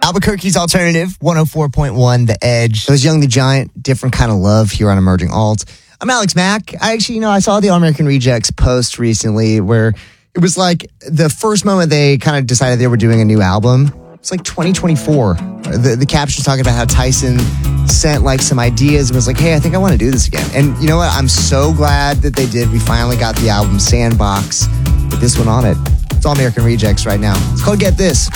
Albuquerque's Alternative, 104.1 The Edge. It was Young the Giant, different kind of love here on Emerging Alt. I'm Alex Mack. I saw the All American Rejects post recently where it was like the first moment they kind of decided they were doing a new album. It's like 2024. The caption's talking about how Tyson sent like some ideas and was like, hey, I think I want to do this again. And you know what? I'm so glad that they did. We finally got the album Sandbox with this one on it. It's All American Rejects right now. It's called Get This.